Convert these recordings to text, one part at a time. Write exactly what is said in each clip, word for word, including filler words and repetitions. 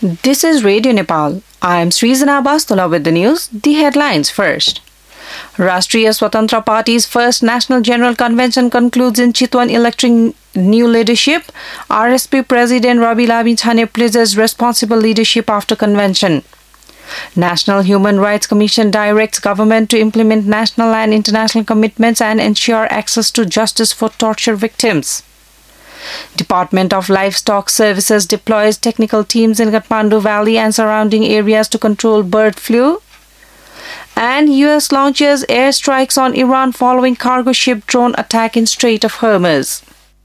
This is Radio Nepal. I am Srizana Bastula with the news. The headlines first. Rashtriya Swatantra Party's first National General Convention concludes in Chitwan, electing new leadership. R S P President Rabi Lamithane pledges responsible leadership after convention. National Human Rights Commission directs government to implement national and international commitments and ensure access to justice for torture victims. Department of Livestock Services deploys technical teams in Kathmandu Valley and surrounding areas to control bird flu. And U S launches airstrikes on Iran following cargo ship drone attack in Strait of Hormuz.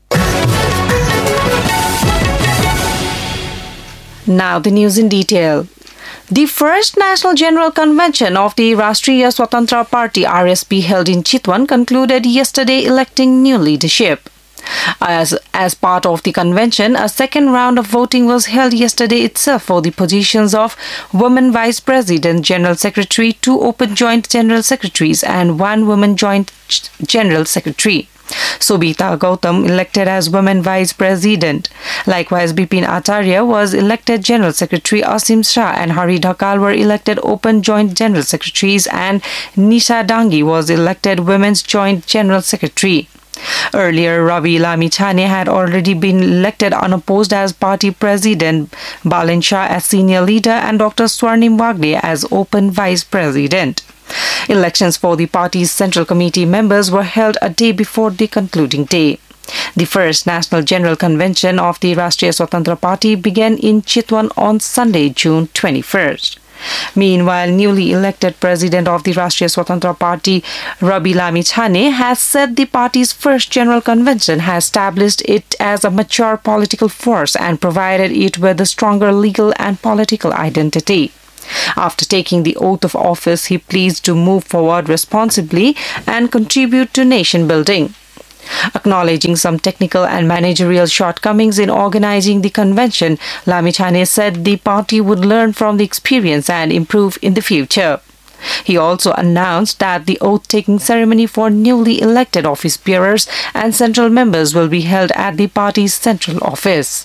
Now the news in detail. The first National General Convention of the Rashtriya Swatantra Party R S P held in Chitwan concluded yesterday, electing new leadership. As, as part of the convention, a second round of voting was held yesterday itself for the positions of Woman Vice President, General Secretary, two Open Joint General Secretaries and one Woman Joint General Secretary. Sobita Gautam elected as Women Vice President. Likewise, Bipin Acharya was elected General Secretary. Asim Shah and Hari Dhakal were elected Open Joint General Secretaries and Nisha Dangi was elected Women's Joint General Secretary. Earlier, Rabi Lamithane had already been elected unopposed as party president, Balin Shah as senior leader and Doctor Swarnim Wagde as open vice president. Elections for the party's Central Committee members were held a day before the concluding day. The first National General Convention of the Rashtriya Swatantra Party began in Chitwan on Sunday, June twenty-first. Meanwhile, newly elected president of the Rashtriya Swatantra Party, Rabi Lamithane, has said the party's first general convention has established it as a mature political force and provided it with a stronger legal and political identity. After taking the oath of office, he pleads to move forward responsibly and contribute to nation building. Acknowledging some technical and managerial shortcomings in organizing the convention, Lamithane said the party would learn from the experience and improve in the future. He also announced that the oath-taking ceremony for newly elected office bearers and central members will be held at the party's central office.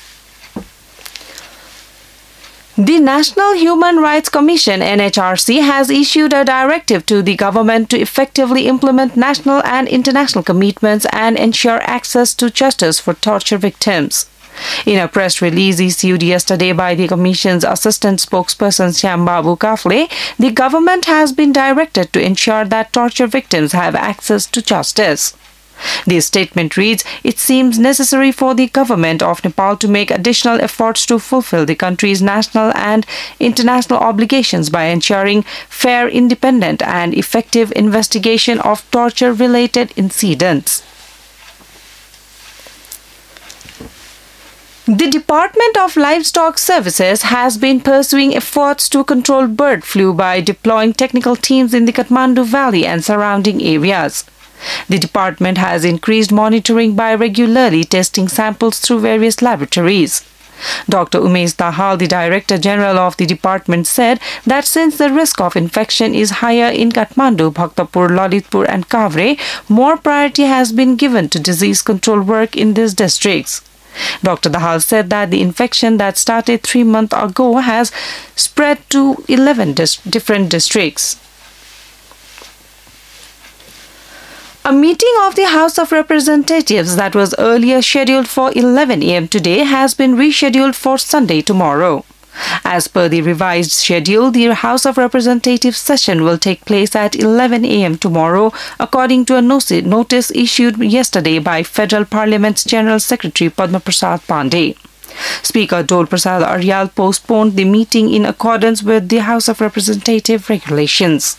The National Human Rights Commission N H R C has issued a directive to the government to effectively implement national and international commitments and ensure access to justice for torture victims. In a press release issued yesterday by the Commission's assistant spokesperson Shyam Babu Kafle, the government has been directed to ensure that torture victims have access to justice. The statement reads, "It seems necessary for the government of Nepal to make additional efforts to fulfill the country's national and international obligations by ensuring fair, independent and effective investigation of torture-related incidents." The Department of Livestock Services has been pursuing efforts to control bird flu by deploying technical teams in the Kathmandu Valley and surrounding areas. The department has increased monitoring by regularly testing samples through various laboratories. Doctor Umesh Dahal, the Director General of the department, said that since the risk of infection is higher in Kathmandu, Bhaktapur, Lalitpur and Kavre, more priority has been given to disease control work in these districts. Doctor Dahal said that the infection that started three months ago has spread to eleven dis- different districts. A meeting of the House of Representatives that was earlier scheduled for eleven a m today has been rescheduled for Sunday tomorrow. As per the revised schedule, the House of Representatives session will take place at eleven a m tomorrow, according to a notice issued yesterday by Federal Parliament's General Secretary Padma Prasad Pandey. Speaker Dol Prasad Aryal postponed the meeting in accordance with the House of Representatives regulations.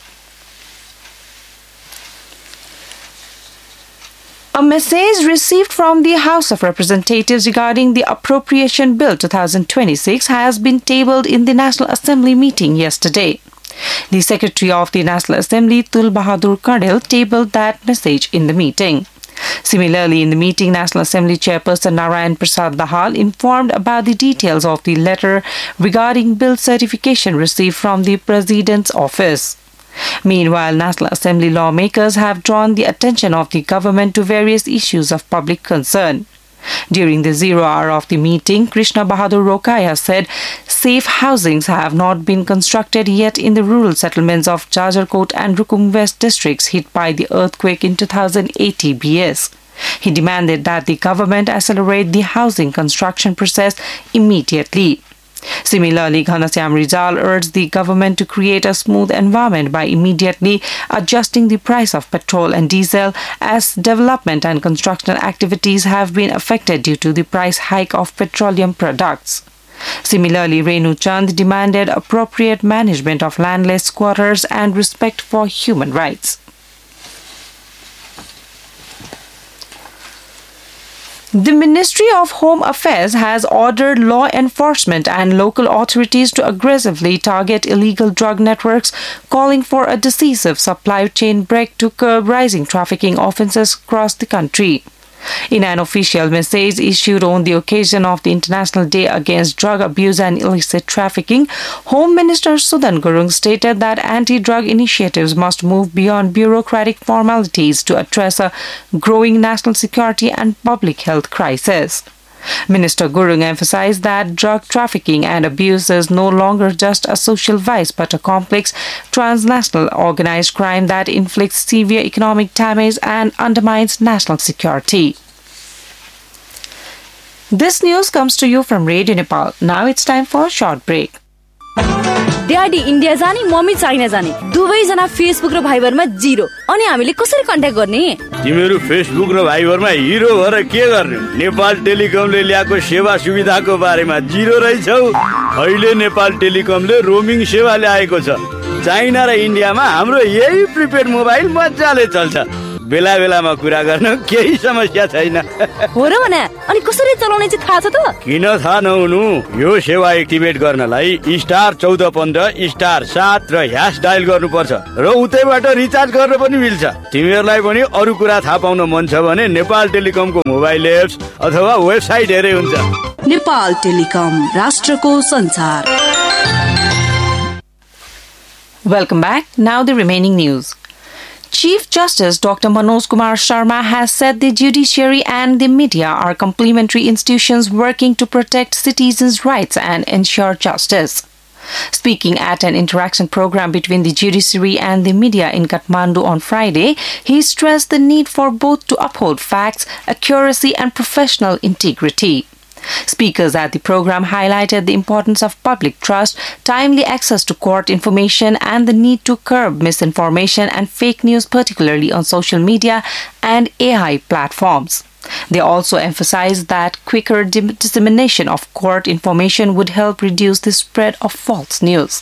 A message received from the House of Representatives regarding the Appropriation Bill twenty twenty-six has been tabled in the National Assembly meeting yesterday. The Secretary of the National Assembly, Tul Bahadur Karnil, tabled that message in the meeting. Similarly, in the meeting, National Assembly Chairperson Narayan Prasad Dahal informed about the details of the letter regarding bill certification received from the President's office. Meanwhile, National Assembly lawmakers have drawn the attention of the government to various issues of public concern. During the zero hour of the meeting, Krishna Bahadur Rokaya said safe housings have not been constructed yet in the rural settlements of Jajarkot and Rukum West districts hit by the earthquake in two thousand eight B S. He demanded that the government accelerate the housing construction process immediately. Similarly, Ghanshyam Rijal urged the government to create a smooth environment by immediately adjusting the price of petrol and diesel as development and construction activities have been affected due to the price hike of petroleum products. Similarly, Renu Chand demanded appropriate management of landless squatters and respect for human rights. The Ministry of Home Affairs has ordered law enforcement and local authorities to aggressively target illegal drug networks, calling for a decisive supply chain break to curb rising trafficking offences across the country. In an official message issued on the occasion of the International Day Against Drug Abuse and Illicit Trafficking, Home Minister Sudan Gurung stated that anti-drug initiatives must move beyond bureaucratic formalities to address a growing national security and public health crisis. Minister Gurung emphasized that drug trafficking and abuse is no longer just a social vice but a complex transnational organized crime that inflicts severe economic damage and undermines national security. This news comes to you from Radio Nepal. Now it's time for a short break. Daddy India जाने mummy China जाने दुवैजना Facebook र भाइबरमा zero अनि हामीले कसरी contact गर्ने तिमीहरू Facebook र भाइबरमा हिरो भएर के गर्ने नेपाल टेलिकमले ल्याएको सेवा सुविधाको बारेमा जिरो रहेछौ अहिले नेपाल टेलिकमले रोमिङ सेवा ल्याएको छ चाइना र इन्डियामा हाम्रो यही प्रिपेड मोबाइल मजाले चल्छ बेला बेलामा कुरा गर्न केही समस्या छैन हो र भने अनि कसरी चलाउने चाहिँ थाहा छ त किन थाहा नहुनु यो सेवा एक्टिभेट गर्नलाई स्टार चौध पन्ध्र स्टार सात र ह्यास डायल गर्नुपर्छ र उतैबाट रिचार्ज गर्न पनि मिल्छ तिमीहरूलाई पनि अरू कुरा थाहा पाउन मन छ भने नेपाल टेलिकमको मोबाइल एप्स अथवा वेबसाइट हेरे हुन्छ नेपाल टेलिकम राष्ट्रको संचार Welcome back. Now the remaining news. Chief Justice Doctor Manoj Kumar Sharma has said the judiciary and the media are complementary institutions working to protect citizens' rights and ensure justice. Speaking at an interaction program between the judiciary and the media in Kathmandu on Friday, he stressed the need for both to uphold facts, accuracy and professional integrity. Speakers at the program highlighted the importance of public trust, timely access to court information, and the need to curb misinformation and fake news, particularly on social media and A I platforms. They also emphasized that quicker dissemination of court information would help reduce the spread of false news.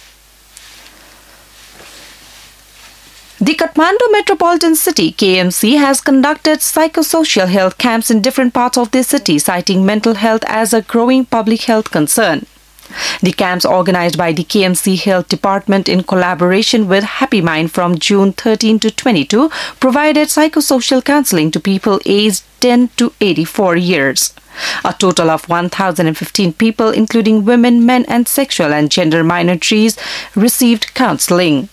The Kathmandu Metropolitan City K M C has conducted psychosocial health camps in different parts of the city, citing mental health as a growing public health concern. The camps, organized by the K M C Health Department in collaboration with Happy Mind from June thirteenth to twenty-two, provided psychosocial counseling to people aged ten to eighty-four years. A total of one thousand fifteen people, including women, men, and sexual and gender minorities, received counseling.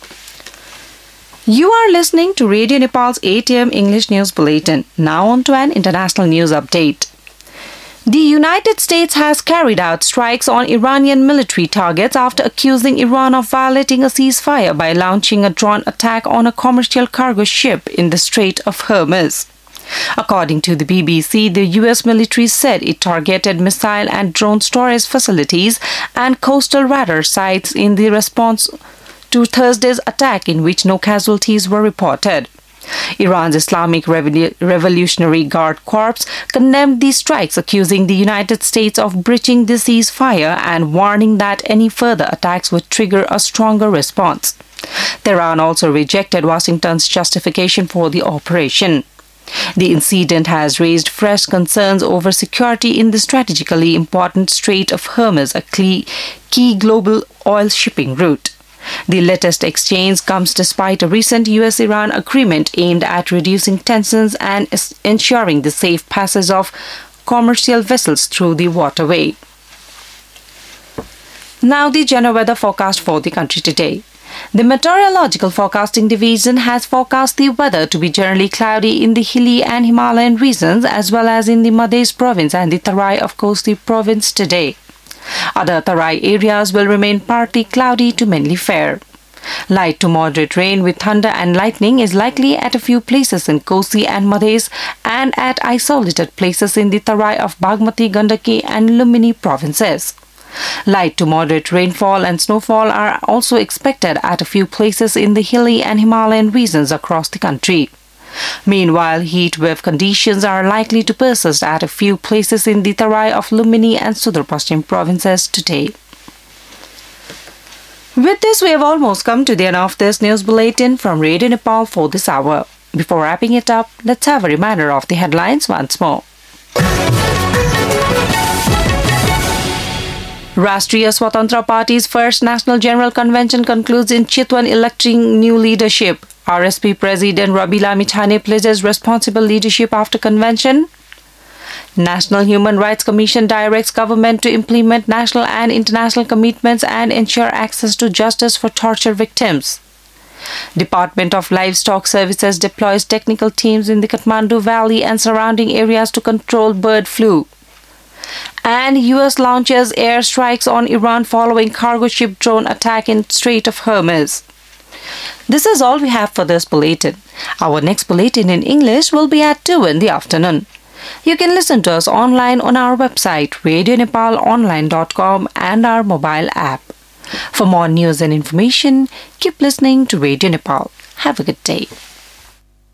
You are listening to Radio Nepal's eight a m English News Bulletin. Now on to an international news update. The United States has carried out strikes on Iranian military targets after accusing Iran of violating a ceasefire by launching a drone attack on a commercial cargo ship in the Strait of Hormuz. According to the B B C, the U S military said it targeted missile and drone storage facilities and coastal radar sites in the response to Thursday's attack, in which no casualties were reported. Iran's Islamic Revol- Revolutionary Guard Corps condemned these strikes, accusing the United States of breaching the ceasefire and warning that any further attacks would trigger a stronger response. Tehran also rejected Washington's justification for the operation. The incident has raised fresh concerns over security in the strategically important Strait of Hormuz, a key global oil shipping route. The latest exchange comes despite a recent U S Iran agreement aimed at reducing tensions and ensuring the safe passage of commercial vessels through the waterway. Now the general weather forecast for the country today. The Meteorological Forecasting Division has forecast the weather to be generally cloudy in the hilly and Himalayan regions as well as in the Madhya province and the Tarai of Kosti province today. Other Tarai areas will remain partly cloudy to mainly fair. Light to moderate rain with thunder and lightning is likely at a few places in Kosi and Madhes and at isolated places in the Tarai of Bagmati, Gandaki and Lumini provinces. Light to moderate rainfall and snowfall are also expected at a few places in the hilly and Himalayan regions across the country. Meanwhile, heat wave conditions are likely to persist at a few places in the Tarai of Lumini and Sudar Paschim provinces today. With this, we have almost come to the end of this news bulletin from Radio Nepal for this hour. Before wrapping it up, let's have a reminder of the headlines once more. Rashtriya Swatantra Party's first National General Convention concludes in Chitwan, electing new leadership. R S P President Rabila Mithane pledges responsible leadership after convention. National Human Rights Commission directs government to implement national and international commitments and ensure access to justice for torture victims. Department of Livestock Services deploys technical teams in the Kathmandu Valley and surrounding areas to control bird flu. And U S launches airstrikes on Iran following cargo ship drone attack in Strait of Hormuz. This is all we have for this bulletin. Our next bulletin in English will be at two in the afternoon. You can listen to us online on our website radio nepal online dot com and our mobile app. For more news and information, keep listening to Radio Nepal. Have a good day.